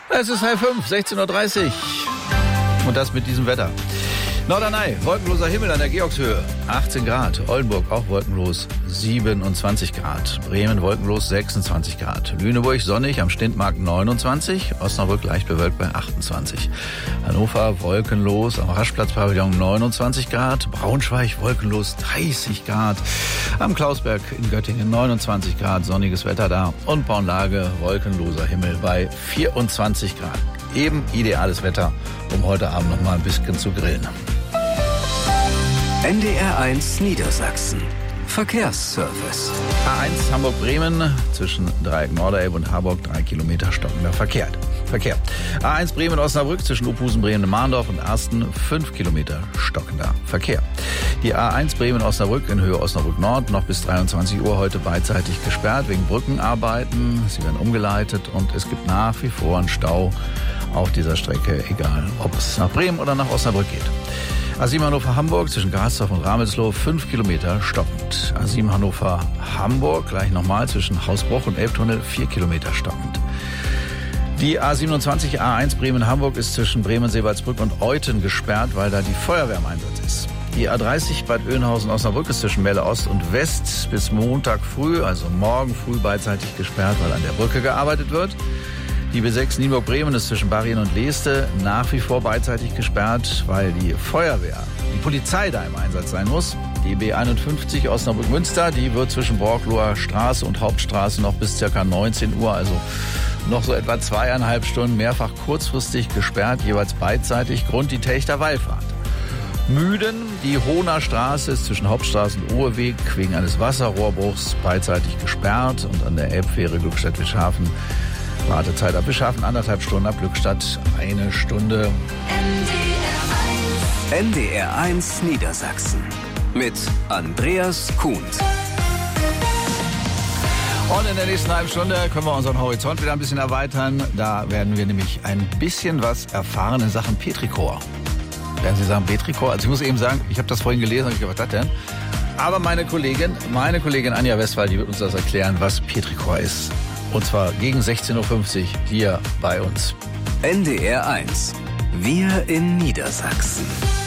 Es ist 4:30, 16:30 Uhr. Und das mit diesem Wetter. Norderney, wolkenloser Himmel an der Georgshöhe, 18 Grad. Oldenburg auch wolkenlos, 27 Grad. Bremen wolkenlos, 26 Grad. Lüneburg sonnig, am Stintmarkt 29. Osnabrück leicht bewölkt bei 28. Hannover wolkenlos, am Raschplatz-Pavillon 29 Grad. Braunschweig wolkenlos, 30 Grad. Am Klausberg in Göttingen 29 Grad, sonniges Wetter da. Und Braunlage, wolkenloser Himmel bei 24 Grad. Eben ideales Wetter, um heute Abend noch mal ein bisschen zu grillen. NDR1 Niedersachsen. Verkehrsservice. A1 Hamburg-Bremen zwischen Dreieck Norderelbe und Harburg 3 Kilometer stockender Verkehr. A1 Bremen-Osnabrück zwischen Uphusen, Bremen und Mahndorf und Arsten 5 Kilometer stockender Verkehr. Die A1 Bremen-Osnabrück in Höhe Osnabrück-Nord noch bis 23 Uhr heute beidseitig gesperrt wegen Brückenarbeiten. Sie werden umgeleitet und es gibt nach wie vor einen Stau auf dieser Strecke, egal ob es nach Bremen oder nach Osnabrück geht. A7 Hannover-Hamburg zwischen Garsdorf und Ramelsloh 5 Kilometer stockend. A7 Hannover-Hamburg gleich nochmal zwischen Hausbruch und Elbtunnel 4 Kilometer stockend. Die A27 A1 Bremen-Hamburg ist zwischen Bremen-Seewaldsbrück und Euthen gesperrt, weil da die Feuerwehr im Einsatz ist. Die A30 Bad Oeynhausen-Osnabrück ist zwischen Melle Ost und West bis Montag früh, also morgen früh beidseitig gesperrt, weil an der Brücke gearbeitet wird. Die B6 Nienburg-Bremen ist zwischen Barrien und Leeste nach wie vor beidseitig gesperrt, weil die Feuerwehr, die Polizei da im Einsatz sein muss. Die B51 Osnabrück-Münster, die wird zwischen Borgloher Straße und Hauptstraße noch bis ca. 19 Uhr, also noch so etwa 2,5 Stunden mehrfach kurzfristig gesperrt, jeweils beidseitig, Grund die Techter Wallfahrt. Müden, die Hohner Straße ist zwischen Hauptstraße und Uhrweg wegen eines Wasserrohrbruchs beidseitig gesperrt und an der Elbfähre Glückstadt-Wischhafen Wartezeit ab Wischhafen 1,5 Stunden, ab Glückstadt 1 Stunde. NDR1 Niedersachsen mit Andreas Kuhn. Und in der nächsten halben Stunde können wir unseren Horizont wieder ein bisschen erweitern. Da werden wir nämlich ein bisschen was erfahren in Sachen Petrichor. Werden Sie sagen Petrichor? Also ich muss eben sagen, ich habe das vorhin gelesen und ich habe gedacht, was das denn? Aber meine Kollegin Anja Westphal, die wird uns das erklären, was Petrichor ist. Und zwar gegen 16:50 Uhr hier bei uns. NDR1. Wir in Niedersachsen.